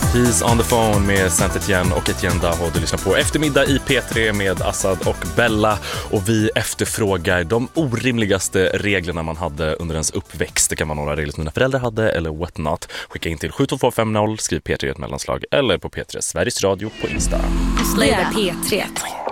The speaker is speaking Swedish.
He's on the phone med Saint-Étienne och Etienne Daho. Du lyssnar på Eftermiddag i P3 med Assad och Bella. Och vi efterfrågar de orimligaste reglerna man hade under ens uppväxt. Det kan vara några regler som mina föräldrar hade eller what not. Skicka in till 72250, skriv P3 ett mellanslag eller på P3 Sveriges Radio på Insta. Slay P3.